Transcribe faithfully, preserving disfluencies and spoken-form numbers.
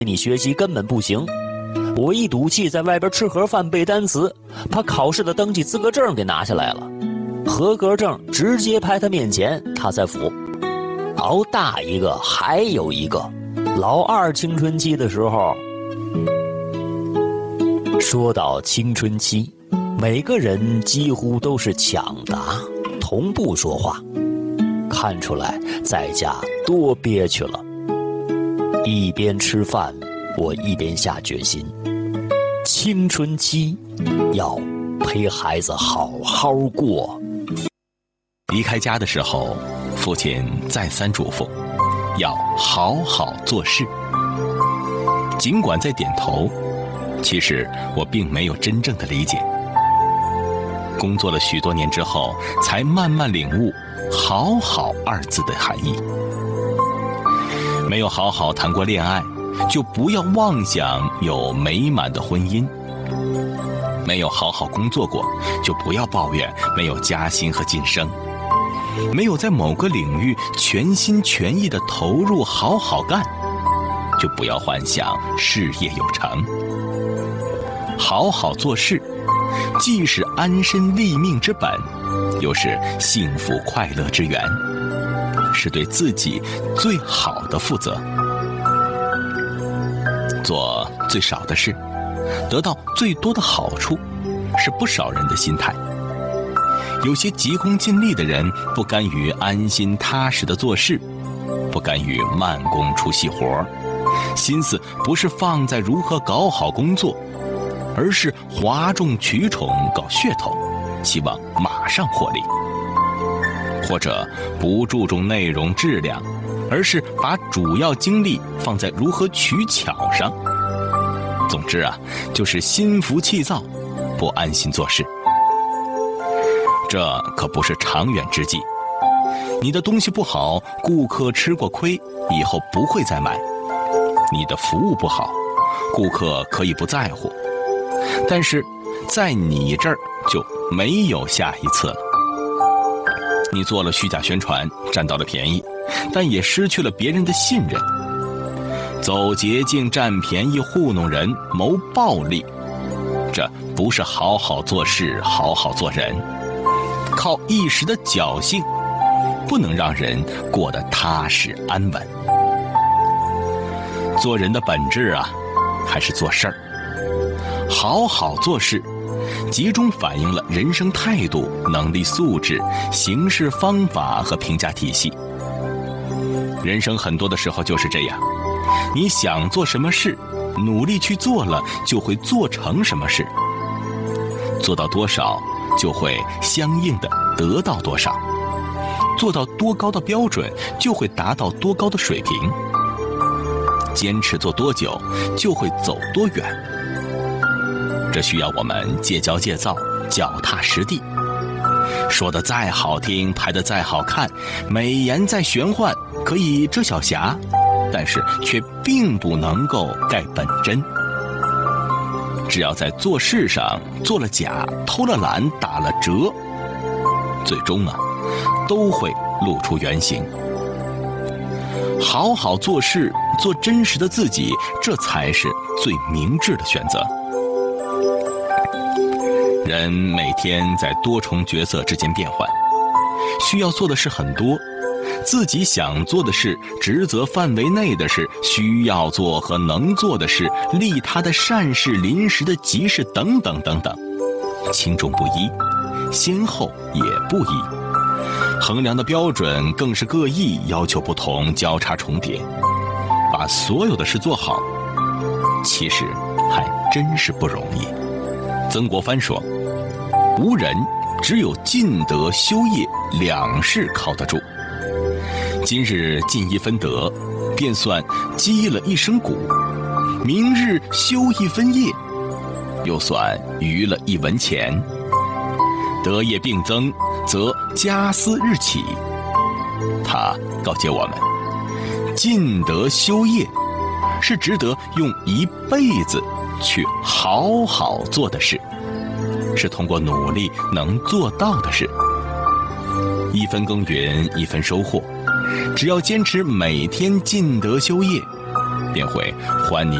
你学习根本不行。我一赌气在外边吃盒饭背单词，把考试的登记资格证给拿下来了，合格证直接拍他面前，他才服。熬大一个还有一个，老二青春期的时候。说到青春期，每个人几乎都是抢答，同步说话，看出来在家多憋屈了。一边吃饭，我一边下决心，青春期要陪孩子好好过。 离开家的时候，父亲再三嘱咐，要好好做事。尽管在点头，其实我并没有真正的理解。工作了许多年之后，才慢慢领悟“好好”二字的含义。没有好好谈过恋爱，就不要妄想有美满的婚姻；没有好好工作过，就不要抱怨没有加薪和晋升；没有在某个领域全心全意地投入好好干，就不要幻想事业有成。好好做事，既是安身立命之本，又是幸福快乐之源，是对自己最好的负责。做最少的事，得到最多的好处，是不少人的心态。有些急功近利的人，不甘于安心踏实的做事，不甘于慢工出细活，心思不是放在如何搞好工作，而是哗众取宠搞噱头，希望马上获利。或者不注重内容质量，而是把主要精力放在如何取巧上。总之啊，就是心浮气躁，不安心做事。这可不是长远之计。你的东西不好，顾客吃过亏，以后不会再买；你的服务不好，顾客可以不在乎，但是在你这儿就没有下一次了。你做了虚假宣传，占到了便宜，但也失去了别人的信任。走捷径、占便宜、糊弄人、谋暴利，这不是好好做事、好好做人。靠一时的侥幸，不能让人过得踏实安稳。做人的本质啊，还是做事儿。好好做事，集中反映了人生态度、能力素质、行事方法和评价体系。人生很多的时候就是这样，你想做什么事，努力去做了，就会做成什么事。做到多少，就会相应的得到多少。做到多高的标准，就会达到多高的水平。坚持做多久，就会走多远。这需要我们戒骄戒躁，脚踏实地。说得再好听，拍得再好看，美颜再玄幻，可以遮小瑕，但是却并不能够盖本真。只要在做事上做了假，偷了懒，打了折，最终啊，都会露出原形。好好做事，做真实的自己，这才是最明智的选择。人每天在多重角色之间变换，需要做的事很多，自己想做的事、职责范围内的事、需要做和能做的事、利他的善事、临时的急事等等等等，轻重不一，先后也不一，衡量的标准更是各异，要求不同，交叉重叠。把所有的事做好，其实还真是不容易。曾国藩说，无人只有尽德修业两事靠得住。今日尽一分德，便算积了一身骨；明日修一分业，又算余了一文钱。德业并增，则家私日起。他告诫我们，尽德修业是值得用一辈子去好好做的事，是通过努力能做到的事。一分耕耘一分收获，只要坚持每天尽德修业， 便会还你